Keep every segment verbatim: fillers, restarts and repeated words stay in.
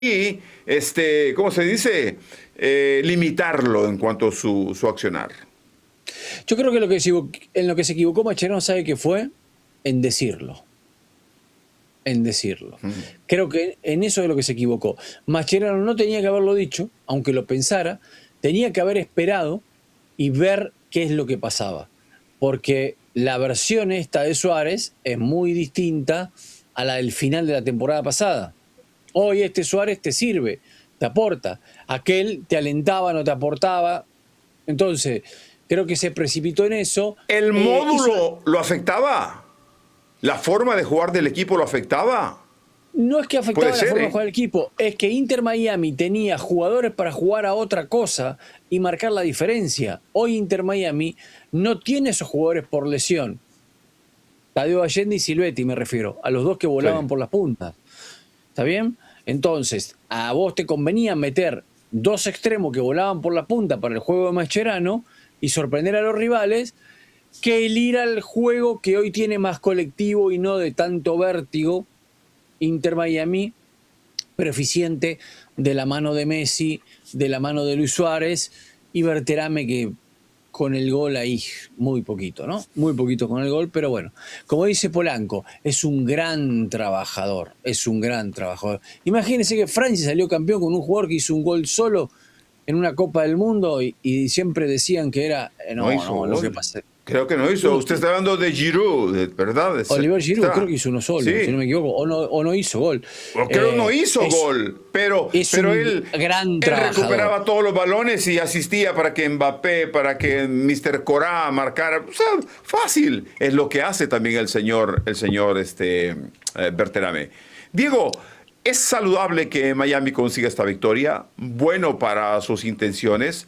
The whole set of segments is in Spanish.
y, este, ¿cómo se dice? Eh, limitarlo en cuanto a su, su accionar. Yo creo que, lo que se, en lo que se equivocó Mascherano, ¿sabe qué fue? En decirlo. En decirlo. Mm. Creo que en eso es lo que se equivocó. Mascherano no tenía que haberlo dicho, aunque lo pensara, tenía que haber esperado y ver qué es lo que pasaba. Porque la versión esta de Suárez es muy distinta a la del final de la temporada pasada. Hoy este Suárez te sirve, te aporta. Aquel te alentaba, no te aportaba. Entonces, creo que se precipitó en eso. ¿El Eh, hizo, módulo lo afectaba? ¿La forma de jugar del equipo lo afectaba? no es que Puede afectaba la ser, forma de ¿eh? jugar del equipo, es que Inter Miami tenía jugadores para jugar a otra cosa y marcar la diferencia. Hoy Inter Miami no tiene esos jugadores por lesión. Tadeo Allende y Silvetti me refiero, a los dos que Sí. volaban por las puntas. ¿Está bien? Entonces, a vos te convenía meter dos extremos que volaban por la punta para el juego de Mascherano y sorprender a los rivales, que el ir al juego que hoy tiene más colectivo y no de tanto vértigo, Inter Miami, pero eficiente, de la mano de Messi, de la mano de Luis Suárez, y Berterame, que con el gol ahí, muy poquito, ¿no? Muy poquito con el gol, pero bueno, como dice Polanco, es un gran trabajador, es un gran trabajador. Imagínense que Francia salió campeón con un jugador que hizo un gol solo en una Copa del Mundo y, y siempre decían que era, eh, No no, hizo no, lo que gol. pasa. Creo que no hizo. Usted Hizo. está hablando de Giroud, ¿verdad? Oliver Giroud creo Está. que hizo uno solo, si no Sí. me equivoco, o no, o no hizo gol. O creo no Eh, hizo es, gol, pero, es pero un él, gran él trabajador. recuperaba todos los balones y asistía para que Mbappé, para que míster Corá marcara. O sea, fácil. Es lo que hace también el señor, el señor este, eh, Berterame. Diego, ¿es saludable que Miami consiga esta victoria? Bueno para sus intenciones,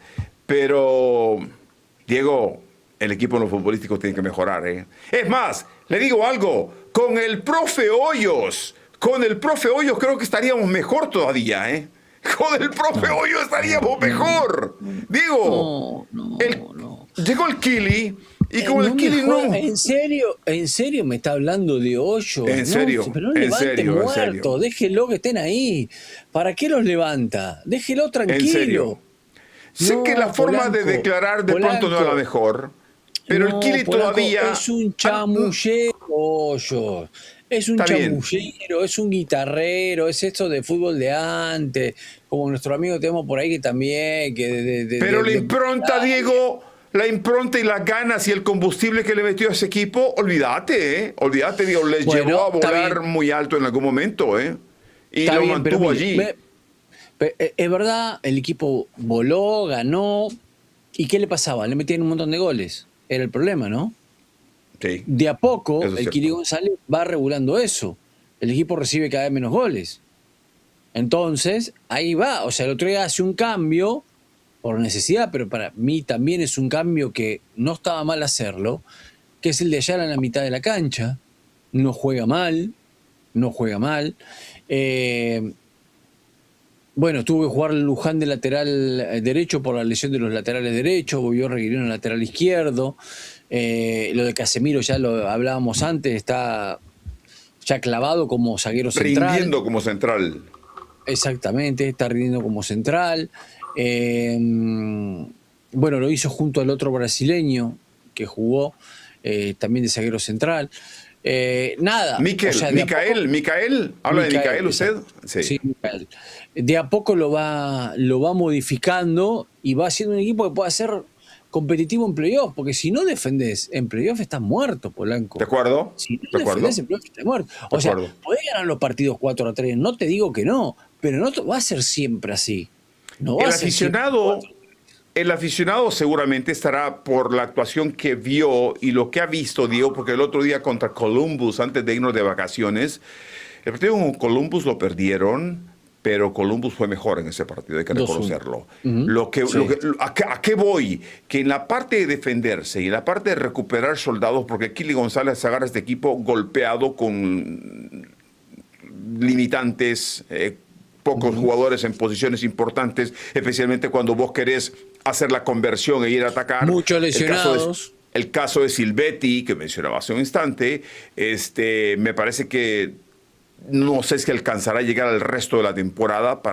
pero, Diego, el equipo en lo futbolístico tiene que mejorar, ¿eh? Es más, le digo algo, con el profe Hoyos, con el profe Hoyos creo que estaríamos mejor todavía, ¿eh? Con el profe No, Hoyos estaríamos no, mejor. Digo, no, el, no, no. llegó el Kili y Eh, con no el me Kili joda, no. en serio, en serio me está hablando de hoyos, En no, serio, pero no en levanten serio, en serio, muertos, déjelo que estén ahí. ¿Para qué los levanta? Déjelo en serio. tranquilo. Sé que la No, forma de Polanco, declarar de pronto no era la Polanco, mejor, pero el no, Kili Polanco, todavía... es un ah, mm, chamullero, hoyos. Es un está bien, chamullero, es un guitarrero, es esto de fútbol de antes, como nuestro amigo tenemos por ahí que también, que de, de, pero de, la de, impronta, de Diego, la impronta y las ganas y el combustible que le metió a ese equipo, olvídate, ¿eh? Olvídate, Diego, le llevó Bueno, a está volar bien, muy alto en algún momento, ¿eh? Y está lo bien, pero mantuvo mire, allí. me, pe- eh, es verdad, el equipo voló, ganó, ¿y qué le pasaba? Le metían un montón de goles, era el problema, ¿no? Sí, De a poco, eso es el Kiri cierto. González va regulando eso. El equipo recibe cada vez menos goles. Entonces, ahí va. O sea, el otro día hace un cambio por necesidad, pero para mí también es un cambio que no estaba mal hacerlo, que es el de Ayala en la mitad de la cancha. No juega mal, no juega mal. Eh, bueno, tuvo que jugar Luján de lateral derecho por la lesión de los laterales derechos, volvió a requerir un lateral izquierdo. Eh, lo de Casemiro ya lo hablábamos antes, está ya clavado como zaguero central. Rindiendo como central. Exactamente, está rindiendo como central. Eh, bueno, lo hizo junto al otro brasileño que jugó eh, también de zaguero central. Eh, nada, o Miquel, sea, de a poco. Micael, Micael, ¿habla de Micael, Micael usted? exacto. Sí. Sí, Micael. De a poco lo va, lo va modificando y va haciendo un equipo que pueda ser competitivo en playoff, porque si no defendés en playoff estás muerto, ¿De Polanco. acuerdo? Si no ¿De defendés acuerdo? en playoff estás muerto. ¿De O sea, acuerdo? podés ganar los partidos cuatro a tres, no te digo que no, pero no te- va a ser siempre así. No va El a ser siempre cuatro. aficionado, el aficionado seguramente estará por la actuación que vio y lo que ha visto, Diego, porque el otro día contra Columbus, antes de irnos de vacaciones, el partido con Columbus lo perdieron, pero Columbus fue mejor en ese partido, hay que dos uno. reconocerlo. Ujú, Lo que, lo sí. que, ¿a, qué, a qué voy? Que en la parte de defenderse y en la parte de recuperar soldados, porque Kili González agarra este equipo golpeado con limitantes, eh, pocos Ujú. jugadores en posiciones importantes, especialmente cuando vos querés hacer la conversión e ir a atacar. Muchos El caso de, lesionados. el caso de Silvetti, que mencionaba hace un instante, este, me parece que no sé si alcanzará a llegar al resto de la temporada